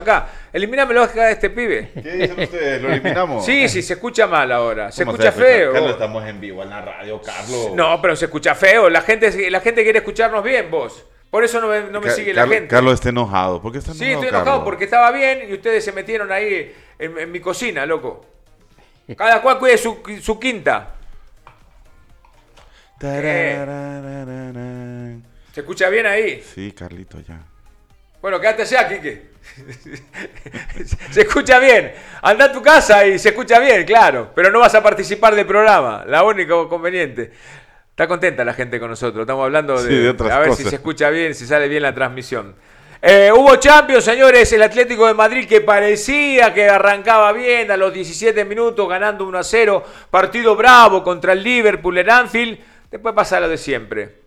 acá. Eliminámelo acá a este pibe. ¿Qué dicen ustedes? ¿Lo eliminamos? Sí, se escucha mal ahora. Se ¿Cómo escucha feo. Carlos, estamos en vivo en la radio, Carlos. No, pero se escucha feo. La gente quiere escucharnos bien, vos. Por eso no me sigue la gente. Carlos está enojado. ¿Por qué está enojado? Sí, estoy enojado Carlos? porque estaba bien y ustedes se metieron ahí en mi cocina, loco. Cada cual cuide su quinta. ¿Se escucha bien ahí? Sí, Carlito, ya. Bueno, quédate allá, Quique. Se escucha bien. Anda a tu casa y se escucha bien, claro. Pero no vas a participar del programa. La única conveniente. Está contenta la gente con nosotros. Estamos hablando de otras a ver cosas. si se escucha bien, si sale bien la transmisión. Hubo Champions, señores. El Atlético de Madrid que parecía que arrancaba bien a los 17 minutos, ganando 1-0. Partido bravo contra el Liverpool en Anfield. Después pasa lo de siempre.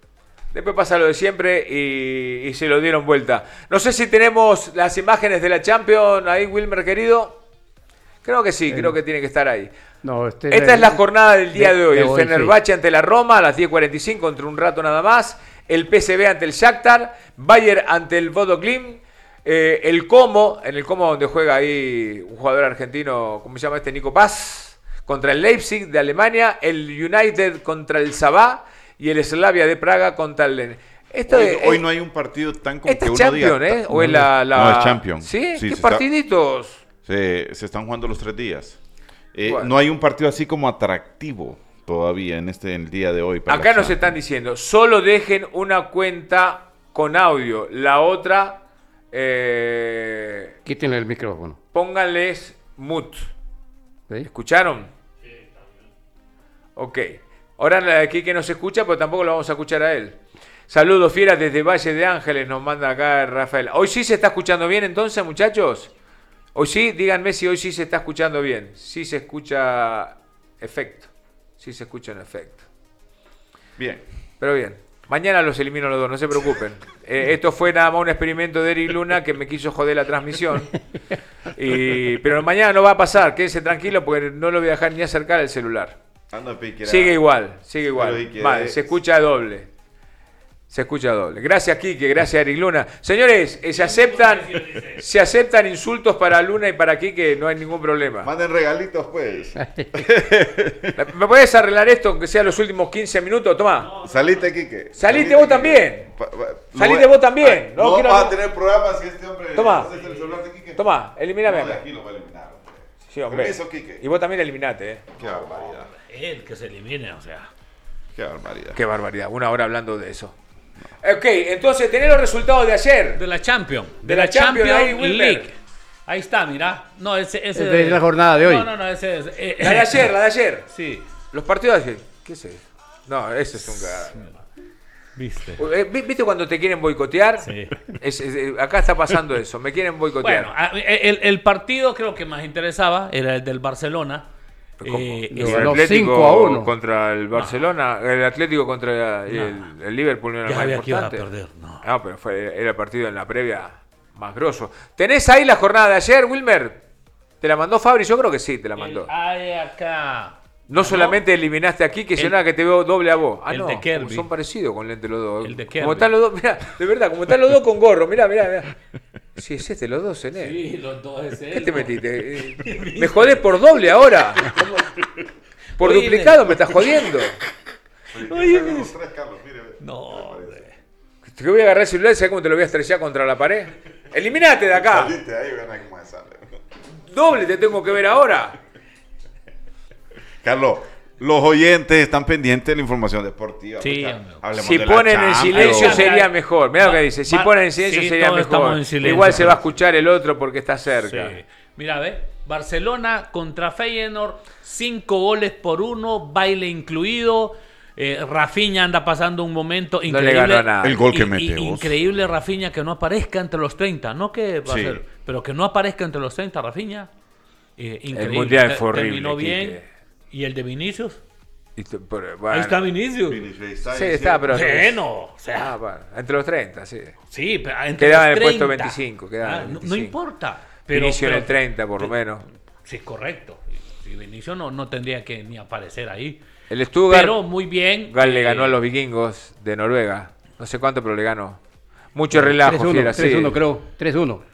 Y se lo dieron vuelta. No sé si tenemos las imágenes de la Champions ahí, Wilmer, querido. Creo que sí, creo que tiene que estar ahí. No, Esta es la jornada del día de hoy. El Fenerbahce ante la Roma a las 10:45, entre un rato nada más. El PSV ante el Shakhtar. Bayern ante el Bodo Glimt. El Como, en el Como donde juega ahí un jugador argentino, ¿cómo se llama este? Nico Paz. Contra el Leipzig de Alemania. El United contra el Sabah. Y el Slavia de Praga contra el... Hoy no hay un partido tan como ¿Esta que es uno Champions, diga... ¿O es la...? No, es Champions. ¿Sí? Sí, ¿Qué partiditos? Se están jugando los 3 días. Bueno. No hay un partido así como atractivo todavía en el día de hoy. Acá nos están diciendo, solo dejen una cuenta con audio. La otra... Quítenle el micrófono. Pónganles mute. ¿Sí? ¿Escucharon? Sí, está bien. Ok. Ahora aquí que no se escucha, pero tampoco lo vamos a escuchar a él. Saludos fieras desde Valle de Ángeles, nos manda acá Rafael. ¿Hoy sí se está escuchando bien entonces, muchachos? Hoy sí, díganme si hoy sí se está escuchando bien. Sí se escucha efecto. Sí se escucha en efecto. Bien. Pero bien. Mañana los elimino los dos, no se preocupen. Esto fue nada más un experimento de Eric Luna que me quiso joder la transmisión. Pero mañana no va a pasar, quédense tranquilos porque no lo voy a dejar ni acercar al celular. Sigue igual. Vale, se escucha doble. Gracias, Quique, gracias, Eric Luna. Señores, se aceptan insultos para Luna y para Quique, no hay ningún problema. Manden regalitos, pues. ¿Me puedes arreglar esto, aunque sea los últimos 15 minutos? Tomá. Salite, Quique. Salite vos también. Salite vos también. No vas a tener programa si este hombre... Tomá. ¿No el celular de Quique? Tomá, elimíname acá. Aquí lo va a eliminar. Sí, hombre. Permiso, Quique. Y vos también eliminate, Qué barbaridad. Él que se elimine, o sea. Qué barbaridad. Qué barbaridad. Una hora hablando de eso. Ok, entonces tenés los resultados de ayer. De la Champions. De la Champions ahí, Wilmer. League. Ahí está, mirá. No, ese Es de la jornada de hoy. No, ese es. La de ayer. Sí. Los partidos de ayer. ¿Qué es eso? No, ese es un... ¿Viste? ¿Viste cuando te quieren boicotear? Sí. Acá está pasando eso. Me quieren boicotear. Bueno, el partido creo que más interesaba era el del Barcelona. El ganó Atlético 5-1 contra el Barcelona, el Atlético contra el Liverpool no era Ya más había que iba a importante. perder, no. No, pero era el partido en la previa más grosso. ¿Tenés ahí la jornada de ayer, Wilmer? ¿Te la mandó Fabri? Yo creo que sí, te la mandó. Hay acá. No solamente eliminaste aquí, que nada que te veo doble a vos. el No, de Kirby. son parecidos con lente los dos. El de Kirby. Como están los dos, mirá, de verdad, como están los dos con gorro, mirá. Sí, es este, los dos en él. Sí, los dos es ¿Qué te metiste? Me jodés por doble ahora. Por Oye, duplicado me estás jodiendo. Oye, los 3, Carlos, mire. No, hombre. Te voy a agarrar el celular y ¿sabes cómo te lo voy a estrellar contra la pared? ¡Eliminate de acá! Salite ahí, ven a cómo sale. Doble te tengo que ver ahora. Carlos, los oyentes están pendientes de la información deportiva. Sí, hablemos Si de la ponen en Champions. silencio sería mejor. Mirá lo que dice. Si ponen en silencio Sí, sería todos estamos mejor. en silencio. Igual se va a escuchar el otro porque está cerca. Sí. Mira, ve. Barcelona contra Feyenoord, 5-1, baile incluido. Rafinha anda pasando un momento No increíble. le ganó a nada. El gol que mete, vos. Increíble Rafinha que no aparezca entre los 30. No que va a Sí. ser, pero que no aparezca entre los 30, Rafinha. Increíble. El Mundial fue horrible, Terminó bien. Quique. ¿Y el de Vinicius? Bueno. Ahí está Vinicius. Sí, está, pero... Bueno, o sea. bueno, entre los 30, sí. Sí, pero entre Quedaba en los el puesto 30. 25. Quedaba en el No 25. importa. Pero, Inicio en el pero- 30, por lo menos. Sí, correcto. Y Vinicius no tendría que ni aparecer ahí. El Stuttgart Pero muy bien. le ganó a los vikingos de Noruega. No sé cuánto, pero le ganó. Mucho relajo, 3-1, fiera, sí. 3-1 creo. 3-1.